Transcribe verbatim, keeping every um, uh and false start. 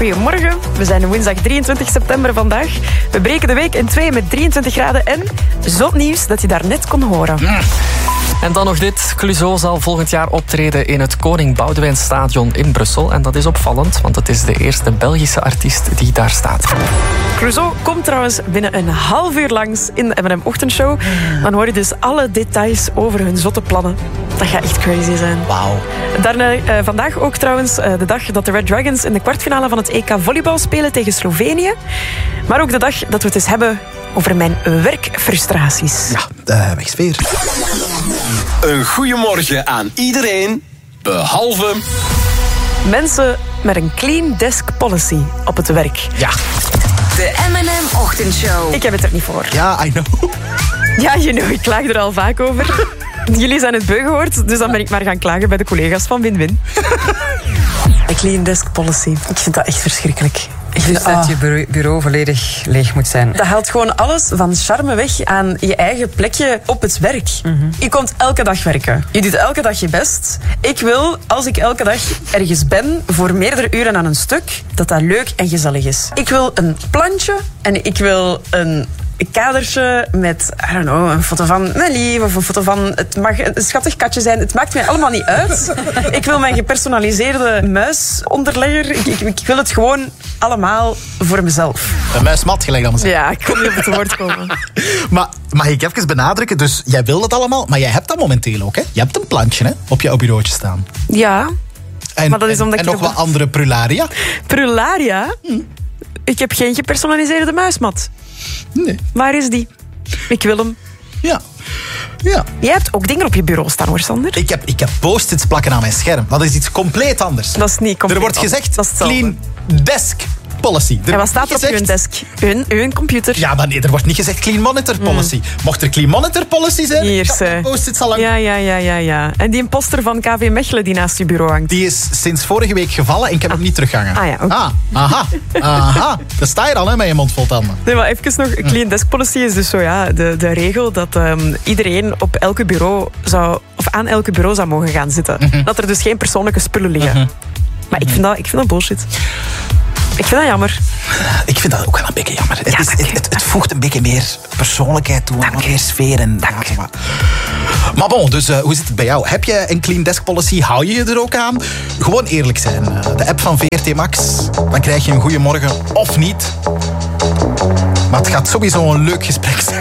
Goedemorgen, we zijn woensdag drieëntwintig september vandaag. We breken de week in twee met drieëntwintig graden en zot nieuws dat je daar net kon horen. Mm. En dan nog dit. Clouseau zal volgend jaar optreden in het Koning Boudewijn Stadion in Brussel. En dat is opvallend, want het is de eerste Belgische artiest die daar staat. Clouseau komt trouwens binnen een half uur langs in de M en M Ochtendshow. Dan hoor je dus alle details over hun zotte plannen. Dat gaat echt crazy zijn. Wauw. Daarna uh, vandaag ook trouwens uh, de dag dat de Red Dragons in de kwartfinale van het E K volleybal spelen tegen Slovenië. Maar ook de dag dat we het eens hebben over mijn werkfrustraties. Ja, uh, wegsfeer. Een goeiemorgen aan iedereen, behalve mensen met een clean desk policy op het werk. Ja. De M en M Ochtendshow. Ik heb het er niet voor. Ja, I know. Ja, you know, ik klaag er al vaak over. Jullie zijn het beu gehoord, dus dan ben ik maar gaan klagen bij de collega's van Win-Win. Een clean desk policy. Ik vind dat echt verschrikkelijk. Ik vind, Dus dat ah, je bureau, bureau volledig leeg moet zijn. dat haalt gewoon alles van charme weg aan je eigen plekje op het werk. Mm-hmm. Je komt elke dag werken. Je doet elke dag je best. Ik wil, als ik elke dag ergens ben, voor meerdere uren aan een stuk, dat dat leuk en gezellig is. Ik wil een plantje en ik wil een kadertje met, I don't know, een foto van mijn lief of een foto van, het mag een schattig katje zijn. Het maakt mij allemaal niet uit. Ik wil mijn gepersonaliseerde muisonderlegger. Ik, ik, ik wil het gewoon allemaal voor mezelf. Een muismat, gelijk dan. Ja, ik kon niet op het woord komen. Maar mag ik even benadrukken? Dus jij wil dat allemaal, maar jij hebt dat momenteel ook, hè? Je hebt een plantje, hè? Op jouw bureautje staan. Ja. En, Maar dat is omdat en, ik en nog op- wat andere prularia? Prularia? Hm. Ik heb geen gepersonaliseerde muismat. Nee. Waar is die? Ik wil hem. Ja. Ja. Jij hebt ook dingen op je bureau staan, hoor, Sander. Ik heb, ik heb post-its plakken aan mijn scherm. Dat is iets compleet anders. Dat is niet compleet Er wordt anders. gezegd Dat is hetzelfde. clean desk policy. Er En wat wordt staat er op gezegd- uw desk? Uw, uw computer. Ja, maar nee, er wordt niet gezegd clean monitor policy. Mocht er clean monitor policy zijn, Hier, ik had ze. mijn post-its al lang. Ja, ja, ja, ja, ja. En die imposter van K V Mechelen die naast je bureau hangt. Die is sinds vorige week gevallen en ik heb hem niet teruggehangen. Ah ja, oké. Ah, aha, aha. Daar sta je dan, hè, met je mond vol tanden. Nee, maar even nog, clean desk policy is dus zo, ja, de, de regel dat um, iedereen op elke bureau zou, of aan elke bureau zou mogen gaan zitten. Mm-hmm. Dat er dus geen persoonlijke spullen liggen. Mm-hmm. Maar ik vind, dat, ik vind dat bullshit. Ik vind dat jammer. Ik vind dat ook wel een beetje jammer. Het, Ja, is, dank u. het, het, het voegt een beetje meer persoonlijkheid toe, Dank wat u. meer sfeer. En, Dank ja, zo wat. Maar bon, dus uh, hoe zit het bij jou? Heb je een clean desk policy? Hou je je er ook aan? Gewoon eerlijk zijn. Uh, de app van V R T Max, dan krijg je een goeiemorgen of niet. Maar het gaat sowieso een leuk gesprek zijn.